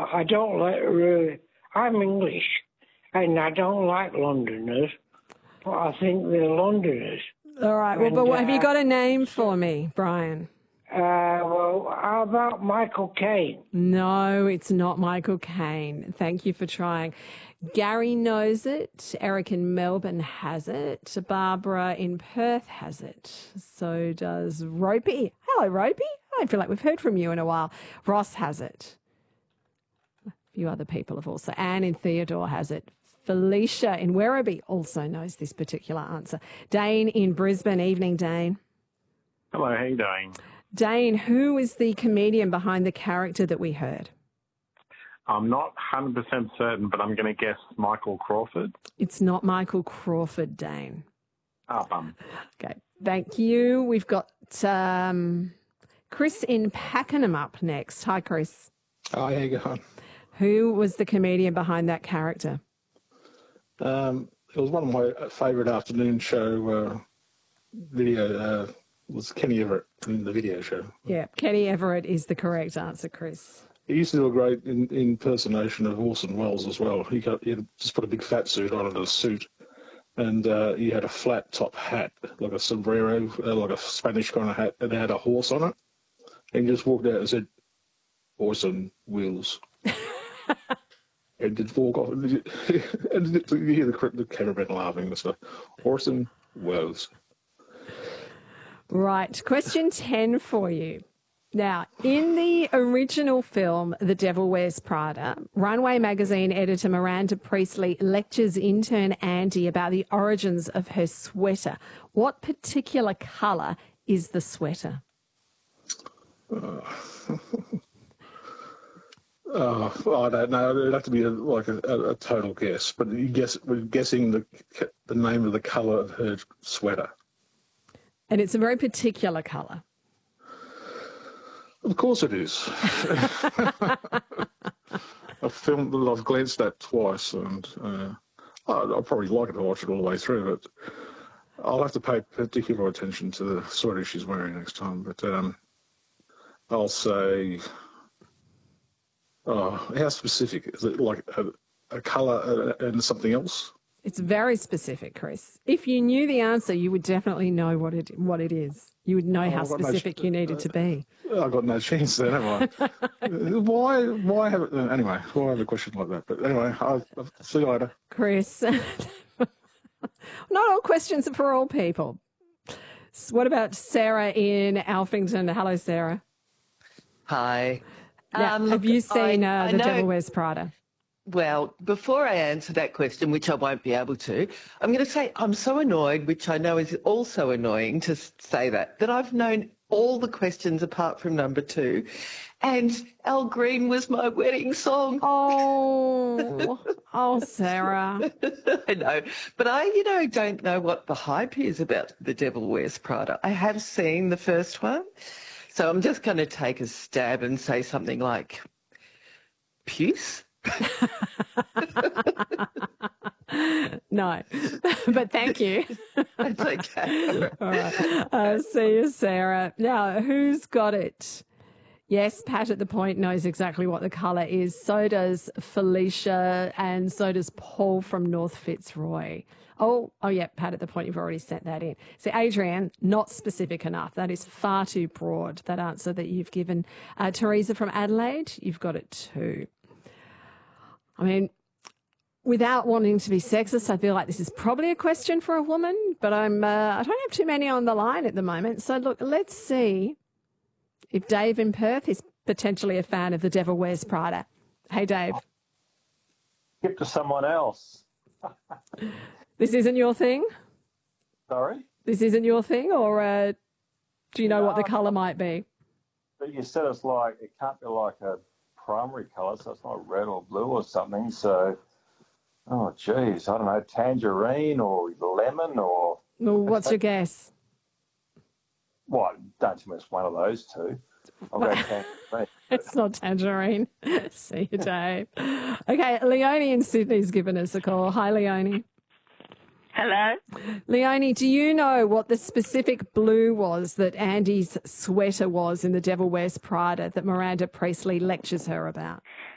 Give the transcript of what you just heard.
I don't like really. I'm English, and I don't like Londoners, but I think they're Londoners. All right. Well, but have you got a name for me, Brian? Well, how about Michael Caine? No, it's not Michael Caine. Thank you for trying. Gary knows it. Eric in Melbourne has it. Barbara in Perth has it. So does Ropey. Hello, Ropey. I don't feel like we've heard from you in a while. Ross has it. A few other people have also. Anne in Theodore has it. Felicia in Werribee also knows this particular answer. Dane in Brisbane. Evening, Dane. Hello, how you doing? Dane, who is the comedian behind the character that we heard? I'm not 100% certain, but I'm going to guess Michael Crawford. It's not Michael Crawford, Dane. Bum. Okay, thank you. We've got Chris in Pakenham up next. Hi, Chris. Oh, how you going? Who was the comedian behind that character? It was one of my favourite afternoon show video. Was Kenny Everett in the video show? Yeah, Kenny Everett is the correct answer, Chris. He used to do a great impersonation of Orson Welles as well. He had just put a big fat suit on and a suit, and he had a flat top hat, like a sombrero, like a Spanish kind of hat, and it had a horse on it. And he just walked out and said, "Orson Welles." And did walk off, and you hear the cameraman laughing and stuff. Orson Welles. Right, question 10 for you. Now, in the original film, The Devil Wears Prada, Runway magazine editor Miranda Priestley lectures intern Andy about the origins of her sweater. What particular colour is the sweater? Well, I don't know. It'd have to be a total guess. But we're guessing the name of the colour of her sweater. And it's a very particular colour. Of course it is. I've glanced at twice, and I'll probably like it to watch it all the way through, but I'll have to pay particular attention to the sweater she's wearing next time. But I'll say, how specific? Is it like a colour and something else? It's very specific, Chris. If you knew the answer, you would definitely know what it is. You would know how specific you needed to be. I've got no chance then, have I? Why have it? Anyway, why have a question like that? But anyway, I'll see you later. Chris, not all questions are for all people. What about Sarah in Alphington? Hello, Sarah. Hi. Now, have you seen The Devil Wears Prada? Well, before I answer that question, which I won't be able to, I'm going to say I'm so annoyed, which I know is also annoying to say that I've known all the questions apart from number 2. And Al Green was my wedding song. Oh, Sarah. I know. But I don't know what the hype is about The Devil Wears Prada. I have seen the first one. So I'm just going to take a stab and say something like puce. No, but thank you. That's okay. All right. See you, Sarah. Now, who's got it? Yes, Pat at the Point knows exactly what the colour is. So does Felicia, and so does Paul from North Fitzroy. Oh, yeah, Pat at the Point, you've already sent that in. So, Adrienne, not specific enough. That is far too broad, that answer that you've given. Teresa from Adelaide, you've got it too. I mean, without wanting to be sexist, I feel like this is probably a question for a woman, but I don't have too many on the line at the moment. So, look, let's see if Dave in Perth is potentially a fan of The Devil Wears Prada. Hey, Dave. Skip to someone else. This isn't your thing? Sorry? This isn't your thing, or do you know what the colour might be? But you said it can't be like a primary colour, so it's not red or blue or something. So, oh, geez, I don't know, tangerine or lemon or... Well, what's your guess? What? Don't tell me it's one of those two. I'll go tangerine. It's not tangerine. See you, Dave. Okay, Leonie in Sydney's given us a call. Hi, Leonie. Hello. Leonie, do you know what the specific blue was that Andy's sweater was in The Devil Wears Prada that Miranda Priestley lectures her about?